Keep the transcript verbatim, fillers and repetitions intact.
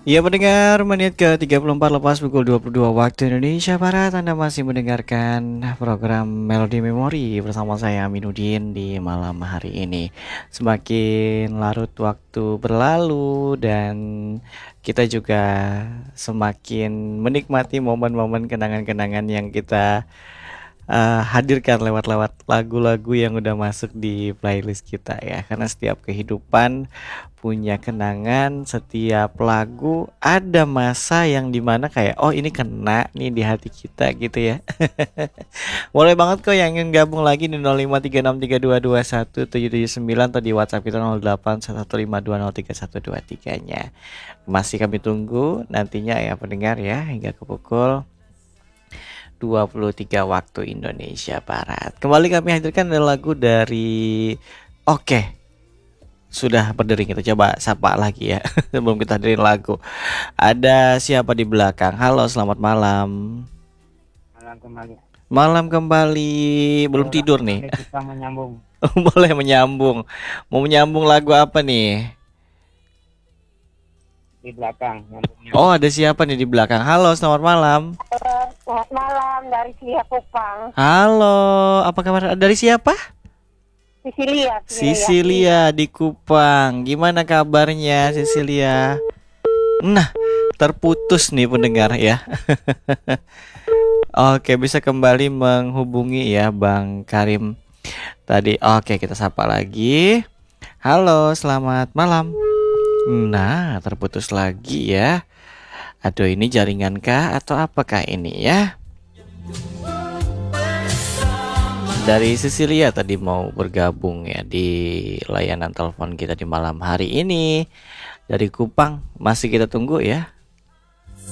Iya pendengar, menit ke tiga puluh empat lepas pukul dua puluh dua waktu Indonesia Barat. Anda masih mendengarkan program Melodi Memori bersama saya Aminuddin di malam hari ini. Semakin larut waktu berlalu dan kita juga semakin menikmati momen-momen kenangan-kenangan yang kita uh, hadirkan lewat-lewat lagu-lagu yang udah masuk di playlist kita ya. Karena setiap kehidupan punya kenangan, setiap lagu ada masa yang dimana kayak oh ini kena nih di hati kita gitu ya. Boleh banget kok yang ingin gabung lagi di nol lima tiga enam tiga dua dua satu tujuh tujuh sembilan atau di WhatsApp kita nol delapan satu lima dua nol tiga satu dua tiga nya. Masih kami tunggu nantinya ya pendengar ya hingga ke pukul dua puluh tiga waktu Indonesia Barat. Kembali kami hadirkan ada lagu dari Oke. Sudah berdiri, kita coba sapa lagi ya sebelum kita hadirin lagu. Ada siapa di belakang? Halo, selamat malam. Malam kembali. Malam kembali. Belum Boleh tidur langsung nih. aja kita menyambung Boleh menyambung. Mau menyambung lagu apa nih? di belakang. Nyambungnya. Oh, ada siapa nih di belakang? Halo, selamat malam. Selamat malam dari Silia Kupang. Halo, apa kabar? Dari siapa? Sisilia. Sisilia di Kupang. Gimana kabarnya Sisilia? Nah, terputus nih pendengar ya. Oke, bisa kembali menghubungi ya Bang Karim tadi. Oke, kita sapa lagi. Halo, selamat malam. Nah, terputus lagi ya. Aduh, ini jaringan kah atau apakah ini ya? Dari Sisilia tadi mau bergabung ya di layanan telepon kita di malam hari ini. Dari Kupang masih kita tunggu ya.